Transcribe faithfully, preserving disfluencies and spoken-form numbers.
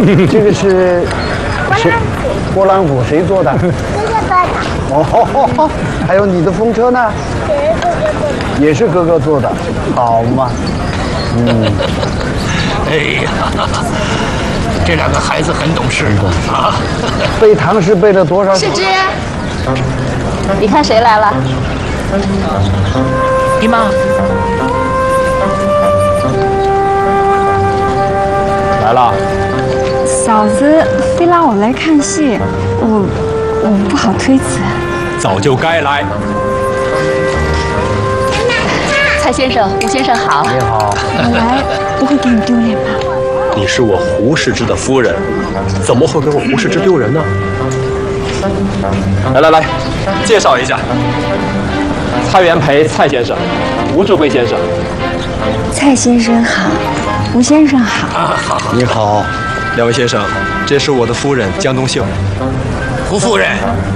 这个是谁？拨浪鼓谁做的？ 哥哥做的。 哦，还有你的风车呢？也是哥哥做的。也是哥哥做的，好嘛。嗯。 哎呀，这两个孩子很懂事啊！ 背唐诗背了多少？ 世之，你看谁来了？ 姨妈。 来了。 嫂子非拉我来看戏，我我不好推辞。 早就该来。 蔡先生、吴先生好。 你好。 我来不会给你丢脸吧？ 你是我胡适之的夫人，怎么会给我胡适之丢人呢？来来来，介绍一下，蔡元培蔡先生，吴志辉先生。 蔡先生好，吴先生好。 啊，好好。 你好， 两位先生，这是我的夫人江冬秀。 胡夫人。